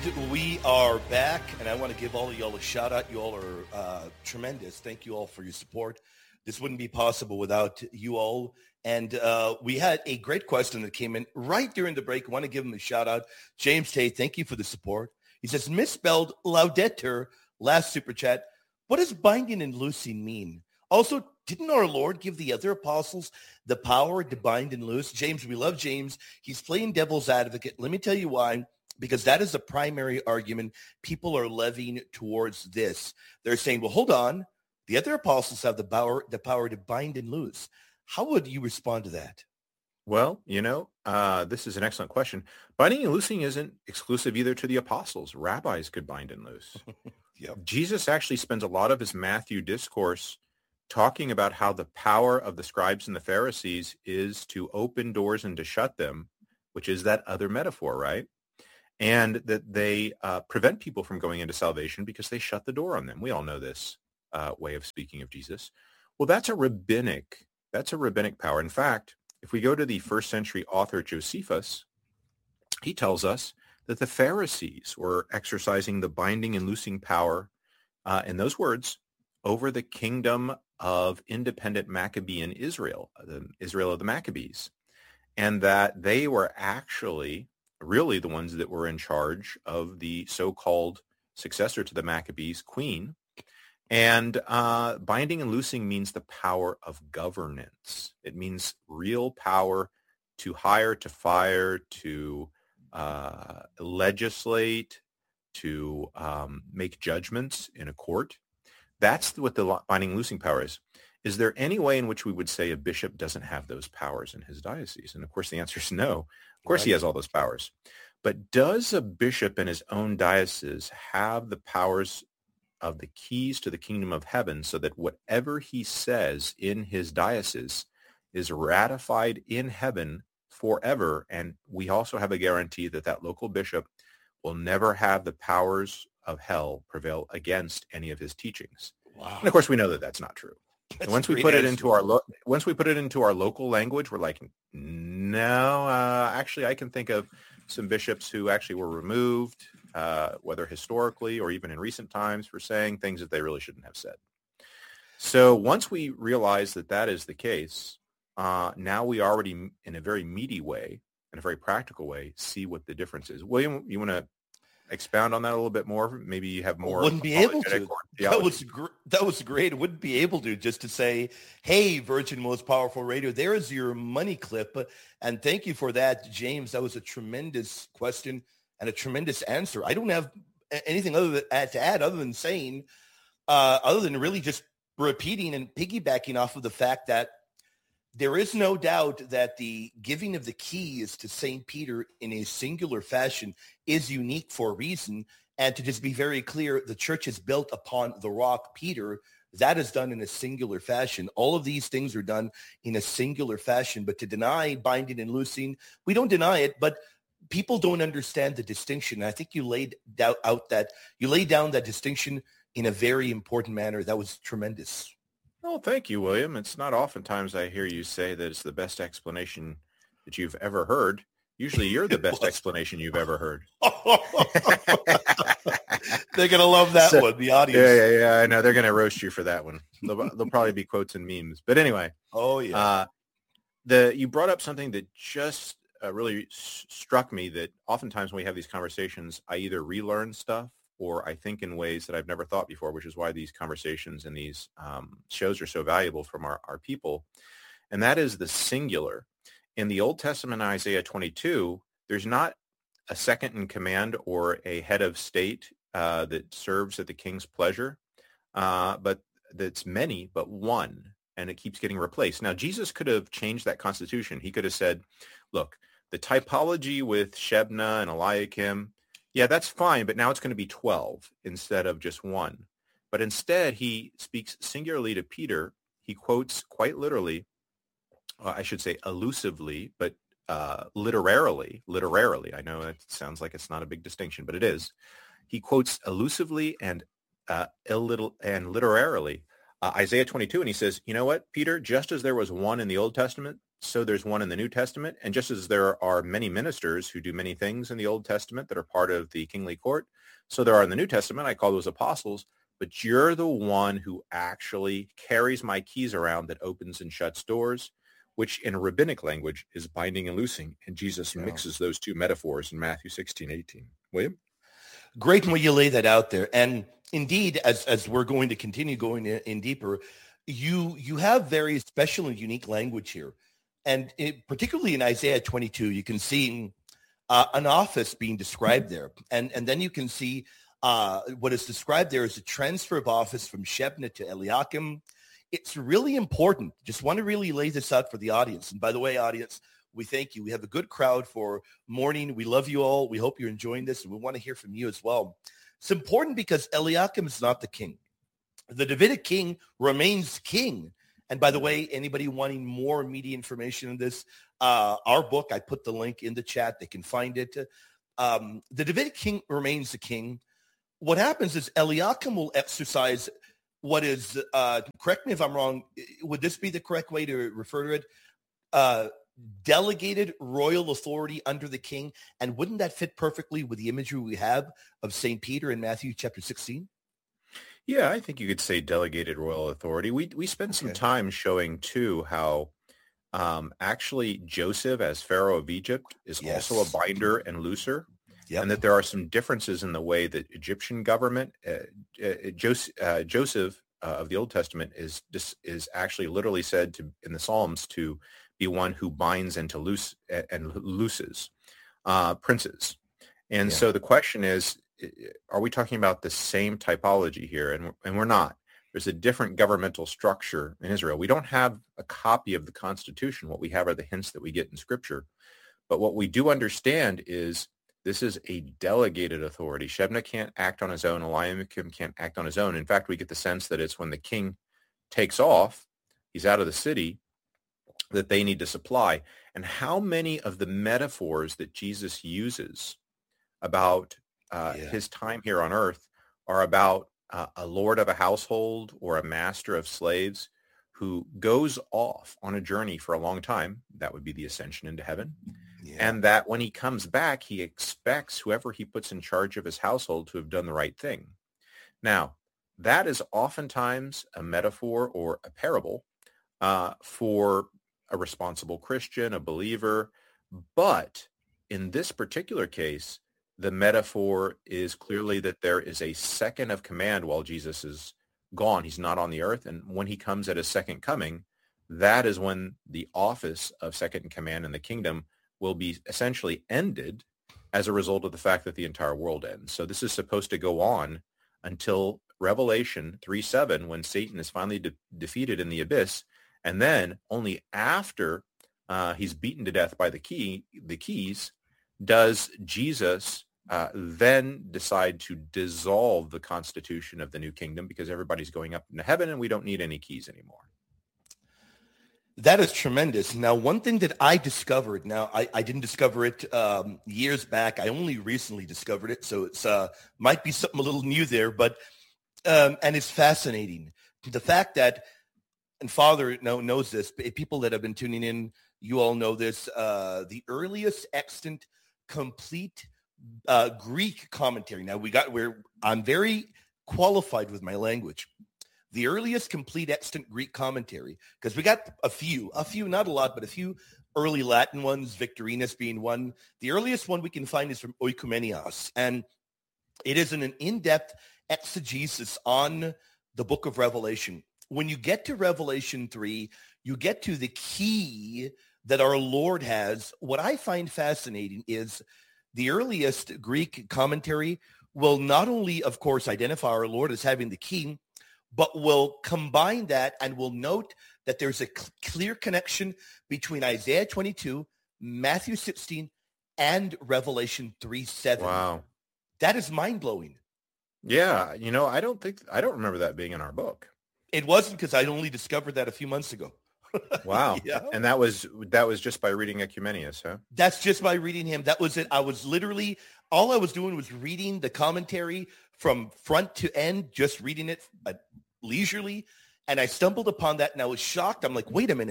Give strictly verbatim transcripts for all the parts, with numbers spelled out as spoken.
We are back, and I want to give all of y'all a shout out. You all are uh, tremendous. Thank you all for your support. This wouldn't be possible without you all. And uh, we had a great question that came in right during the break. I want to give him a shout out. James Tate, thank you for the support. He says, misspelled laudetur, last super chat. What does binding and loosing mean? Also, didn't our Lord give the other apostles the power to bind and loose? James, we love James. He's playing devil's advocate. Let me tell you why. Because that is the primary argument people are levying towards this. They're saying, well, hold on. The other apostles have the power, the power to bind and loose. How would you respond to that? Well, you know, uh, this is an excellent question. Binding and loosing isn't exclusive either to the apostles. Rabbis could bind and loose. Yep. Jesus actually spends a lot of his Matthew discourse talking about how the power of the scribes and the Pharisees is to open doors and to shut them, which is that other metaphor, right? And that they uh, prevent people from going into salvation because they shut the door on them. We all know this uh, way of speaking of Jesus. Well, that's a rabbinic, that's a rabbinic power. In fact, if we go to the first century author Josephus, he tells us that the Pharisees were exercising the binding and loosing power, uh, in those words, over the kingdom of independent Maccabean Israel, the Israel of the Maccabees, and that they were actually really the ones that were in charge of the so-called successor to the Maccabees, queen. And uh, binding and loosing means the power of governance. It means real power to hire, to fire, to uh, legislate, to um, make judgments in a court. That's what the binding and loosing power is. Is there any way in which we would say a bishop doesn't have those powers in his diocese? And of course, the answer is no. Of course, right. He has all those powers. But does a bishop in his own diocese have the powers of the keys to the kingdom of heaven so that whatever he says in his diocese is ratified in heaven forever? And we also have a guarantee that that local bishop will never have the powers of hell prevail against any of his teachings. Wow. And of course, we know that that's not true. That's once we put answer. it into our lo- once we put it into our local language, we're like, no, uh, actually, I can think of some bishops who actually were removed, uh, whether historically or even in recent times, for saying things that they really shouldn't have said. So once we realize that that is the case, uh, now we already, in a very meaty way, in a very practical way, see what the difference is. William, you want to expound on that a little bit more? Maybe you have more. Wouldn't be able to. That was gr- that was great. Wouldn't be able to just to say, "Hey, Virgin Most Powerful Radio, there is your money clip," and thank you for that, James. That was a tremendous question and a tremendous answer. I don't have anything other than, to add other than saying, uh, other than really just repeating and piggybacking off of the fact that there is no doubt that the giving of the keys to Saint Peter in a singular fashion is unique for a reason. And to just be very clear, the church is built upon the rock, Peter. That is done in a singular fashion. All of these things are done in a singular fashion. But to deny binding and loosing, we don't deny it, but people don't understand the distinction. And I think you laid out that you laid down that distinction in a very important manner. That was tremendous. Oh, thank you, William. It's not oftentimes I hear you say that it's the best explanation that you've ever heard. Usually you're the best explanation you've ever heard. They're going to love that so, one, the audience. Yeah, yeah, yeah. I know. They're going to roast you for that one. There'll, there'll probably be quotes and memes. But anyway. Oh, yeah. Uh, the You brought up something that just uh, really s- struck me, that oftentimes when we have these conversations, I either relearn stuff or I think in ways that I've never thought before, which is why these conversations and these um, shows are so valuable from our, our people. And that is the singular. In the Old Testament, Isaiah twenty-two, there's not a second in command or a head of state uh, that serves at the king's pleasure, uh, but that's many, but one, and it keeps getting replaced. Now, Jesus could have changed that constitution. He could have said, look, the typology with Shebna and Eliakim, yeah, that's fine, but now it's going to be twelve instead of just one. But instead, he speaks singularly to Peter. He quotes quite literally, uh, I should say elusively, but uh, literarily, literarily. I know it sounds like it's not a big distinction, but it is. He quotes elusively and uh, illiter- and literarily uh, Isaiah twenty-two, and he says, you know what, Peter, just as there was one in the Old Testament, so there's one in the New Testament. And just as there are many ministers who do many things in the Old Testament that are part of the kingly court, so there are in the New Testament. I call those apostles. But you're the one who actually carries my keys around that opens and shuts doors, which in rabbinic language is binding and loosing. And Jesus yeah. mixes those two metaphors in Matthew sixteen, eighteen. William? Great when you lay that out there. And indeed, as as we're going to continue going in, in deeper, you you have very special and unique language here. And it, particularly in Isaiah twenty-two, you can see uh, an office being described there. And, and then you can see uh, what is described there is a transfer of office from Shebna to Eliakim. It's really important. Just want to really lay this out for the audience. And by the way, audience, we thank you. We have a good crowd for morning. We love you all. We hope you're enjoying this, and we want to hear from you as well. It's important because Eliakim is not the king. The Davidic king remains king. And by the way, anybody wanting more media information on this, uh, our book, I put the link in the chat. They can find it. Um, the Davidic king remains the king. What happens is Eliakim will exercise what is, uh, correct me if I'm wrong, would this be the correct way to refer to it? Uh, delegated royal authority under the king. And wouldn't that fit perfectly with the imagery we have of Saint Peter in Matthew chapter sixteen? Yeah, I think you could say delegated royal authority. We we spend some okay. time showing, too, how um, actually Joseph, as Pharaoh of Egypt, is yes. also a binder and looser, yep. and that there are some differences in the way that Egyptian government, uh, uh, Joseph, uh, Joseph uh, of the Old Testament is is actually literally said to in the Psalms to be one who binds and to loose and looses uh, princes. And yeah. so the question is, are we talking about the same typology here? And, and we're not. There's a different governmental structure in Israel. We don't have a copy of the Constitution. What we have are the hints that we get in Scripture. But what we do understand is this is a delegated authority. Shebna can't act on his own. Eliakim can't act on his own. In fact, we get the sense that it's when the king takes off, he's out of the city, that they need to supply. And how many of the metaphors that Jesus uses about Uh, yeah. his time here on earth are about uh, a lord of a household or a master of slaves who goes off on a journey for a long time. That would be the ascension into heaven. Yeah. And that when he comes back, he expects whoever he puts in charge of his household to have done the right thing. Now, that is oftentimes a metaphor or a parable uh, for a responsible Christian, a believer. But in this particular case, the metaphor is clearly that there is a second of command while Jesus is gone. He's not on the earth. And when he comes at his second coming, that is when the office of second in command in the kingdom will be essentially ended as a result of the fact that the entire world ends. So this is supposed to go on until Revelation three seven, when Satan is finally de- defeated in the abyss. And then only after uh, he's beaten to death by the key, the keys, does Jesus uh, then decide to dissolve the constitution of the new kingdom, because everybody's going up into heaven and we don't need any keys anymore. That is tremendous. Now, one thing that I discovered, now I, I didn't discover it um, years back. I only recently discovered it. So it's uh, might be something a little new there, but, um, and it's fascinating. The fact that, and Father know, knows this, people that have been tuning in, you all know this, uh, the earliest extant complete uh, Greek commentary. Now we got where I'm very qualified with my language. The earliest complete extant Greek commentary, because we got a few, a few, not a lot, but a few early Latin ones, Victorinus being one. The earliest one we can find is from Oikoumenios, and it is an in-depth exegesis on the book of Revelation. When you get to Revelation three, you get to the key that our Lord has. What I find fascinating is the earliest Greek commentary will not only, of course, identify our Lord as having the key, but will combine that and will note that there's a cl- clear connection between Isaiah twenty-two, Matthew sixteen, and Revelation three seven. Wow. That is mind-blowing. Yeah, you know, I don't think, I don't remember that being in our book. It wasn't, because I only discovered that a few months ago. Wow. Yeah. And that was that was just by reading Ecumenius, huh? That's just by reading him. That was it. I was literally, all I was doing was reading the commentary from front to end, just reading it uh, leisurely. And I stumbled upon that and I was shocked. I'm like, wait a minute.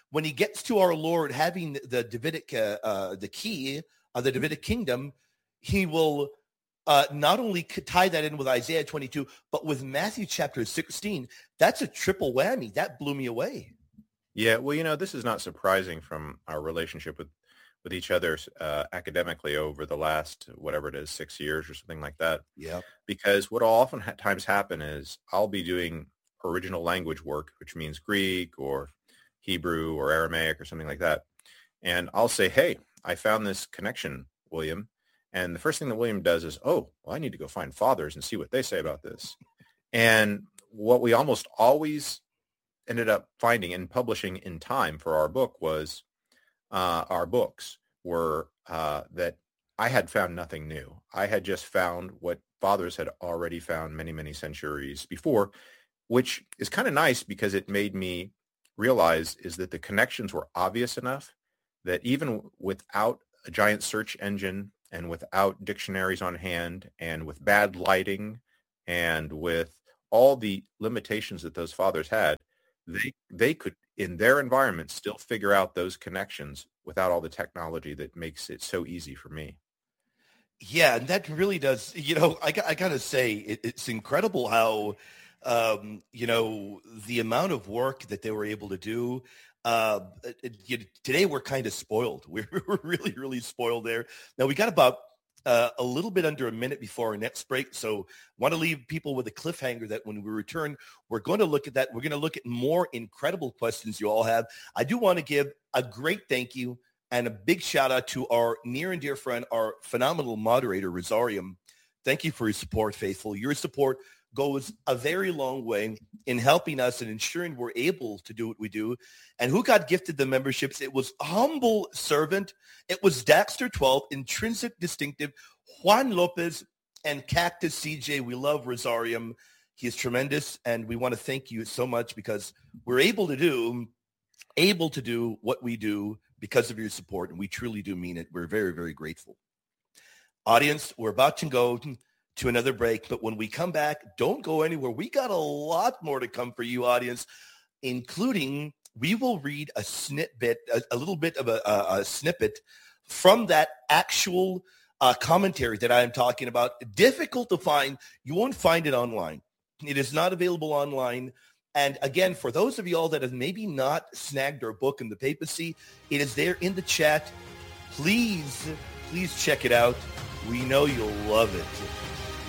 when he gets to our Lord having the Davidic, uh, uh, the key of the Davidic kingdom, he will uh, not only tie that in with Isaiah twenty-two, but with Matthew chapter sixteen. That's a triple whammy. That blew me away. Yeah, well, you know, this is not surprising from our relationship with, with each other uh, academically over the last, whatever it is, six years or something like that. Yeah. Because what will oftentimes happen is I'll be doing original language work, which means Greek or Hebrew or Aramaic or something like that. And I'll say, hey, I found this connection, William. And the first thing that William does is, oh, well, I need to go find fathers and see what they say about this. And what we almost always ended up finding and publishing in time for our book was uh, our books were uh, that I had found nothing new. I had just found what fathers had already found many, many centuries before, which is kind of nice because it made me realize is that the connections were obvious enough that even without a giant search engine and without dictionaries on hand and with bad lighting and with all the limitations that those fathers had, they they could, in their environment, still figure out those connections without all the technology that makes it so easy for me. Yeah, and that really does, you know, I, I got to say, it, it's incredible how, um, you know, the amount of work that they were able to do. Uh, it, it, today, we're kind of spoiled. We're, we're really, really spoiled there. Now, we got about uh, a little bit under a minute before our next break. So want to leave people with a cliffhanger that when we return, we're going to look at that. We're going to look at more incredible questions you all have. I do want to give a great thank you and a big shout out to our near and dear friend, our phenomenal moderator, Rosarium. Thank you for your support, Faithful. Your support goes a very long way in helping us and ensuring we're able to do what we do. And who got gifted the memberships? It was Humble Servant. It was Daxter twelve, Intrinsic Distinctive, Juan Lopez, and Cactus C J. We love Rosarium. He is tremendous, and we want to thank you so much because we're able to do, able to do what we do because of your support, and we truly do mean it. We're very, very grateful. Audience, we're about to go to another break, but when we come back, don't go anywhere. We got a lot more to come for you, audience, including we will read a snippet, a, a little bit of a, a, a snippet from that actual uh, commentary that I am talking about. Difficult to find. You won't find it online. It is not available online. And again, for those of you all that have maybe not snagged our book in the papacy, it is there in the chat. Please, please check it out. We know you'll love it.